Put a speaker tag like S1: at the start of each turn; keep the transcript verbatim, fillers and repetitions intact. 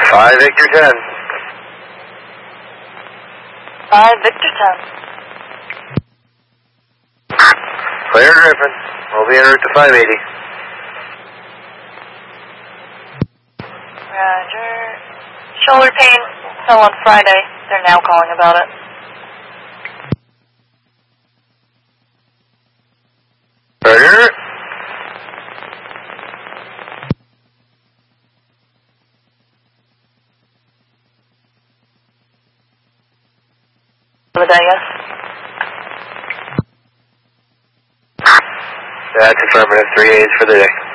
S1: five Victor ten.
S2: five Victor ten.
S1: Clear Griffin. We'll be en route to five eighty.
S2: Roger. Shoulder pain fell on Friday. They're now calling about it.
S1: Roger.
S2: For the day, yes?
S1: That's affirmative. Three A's for the day.